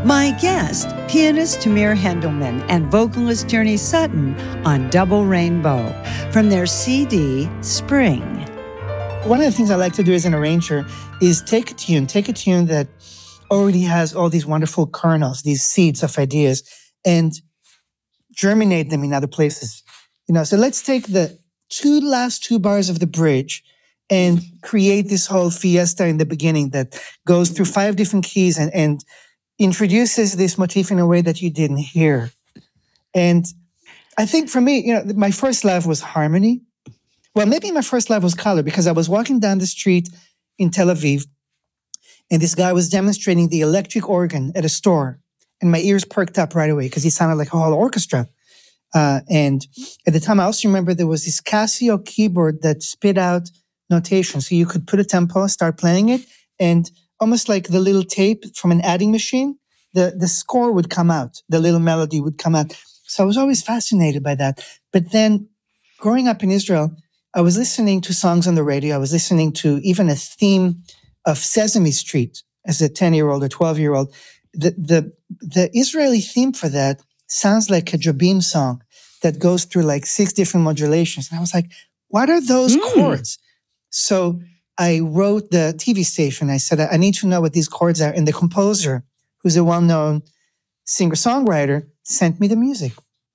My guest, pianist Tamir Hendelman and vocalist Journey Sutton on Double Rainbow from their CD, Spring. One of the things I like to do as an arranger is take a tune that already has all these wonderful kernels, these seeds of ideas, and germinate them in other places. So let's take the last two bars of the bridge and create this whole fiesta in the beginning that goes through 5 different keys and introduces this motif in a way that you didn't hear. And I think for me, my first love was harmony. Well, maybe my first love was color, because I was walking down the street in Tel Aviv, and this guy was demonstrating the electric organ at a store, and my ears perked up right away because he sounded like a whole orchestra. And at the time, I also remember there was this Casio keyboard that spit out notation, so you could put a tempo, start playing it, and almost like the little tape from an adding machine, the score would come out, the little melody would come out. So I was always fascinated by that. But then growing up in Israel, I was listening to songs on the radio. I was listening to even a theme of Sesame Street as a 10-year-old or 12-year-old. The Israeli theme for that sounds like a Jobim song that goes through like 6 different modulations. And I was like, what are those chords? So I wrote the TV station. I said, I need to know what these chords are. And the composer, who's a well-known singer-songwriter, sent me the music.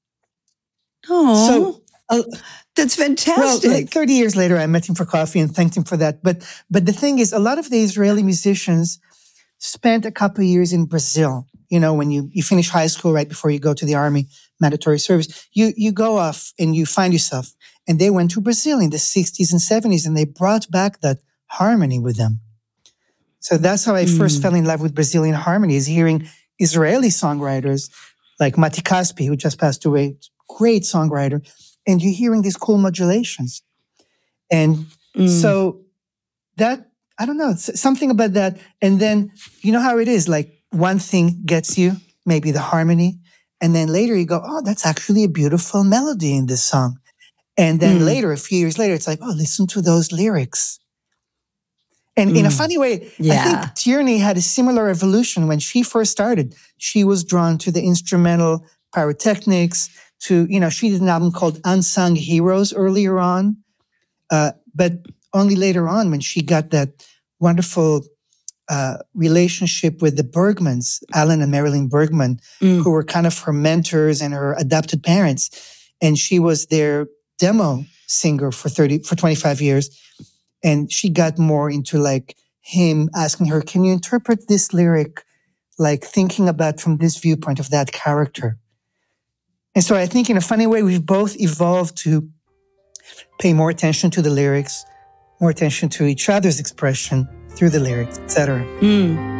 Oh, that's fantastic. Well, like 30 years later, I met him for coffee and thanked him for that. But the thing is, a lot of the Israeli musicians spent a couple of years in Brazil. When you finish high school right before you go to the army, mandatory service, you go off and you find yourself. And they went to Brazil in the 60s and 70s, and they brought back that harmony with them. So that's how I first fell in love with Brazilian harmony, is hearing Israeli songwriters like Mati Caspi, who just passed away, great songwriter, and you're hearing these cool modulations. And so that, I don't know, something about that. And then, you know how it is, like one thing gets you, maybe the harmony, and then later you go, oh, that's actually a beautiful melody in this song. And then later, a few years later, it's like, oh, listen to those lyrics. And in a funny way, I think Tierney had a similar evolution when she first started. She was drawn to the instrumental pyrotechnics, she did an album called Unsung Heroes earlier on. But only later on, when she got that wonderful relationship with the Bergmans, Alan and Marilyn Bergman, who were kind of her mentors and her adopted parents. And she was their demo singer for 25 years. And she got more into like him asking her, can you interpret this lyric, like thinking about from this viewpoint of that character? And so I think in a funny way, we've both evolved to pay more attention to the lyrics, more attention to each other's expression through the lyrics, etc.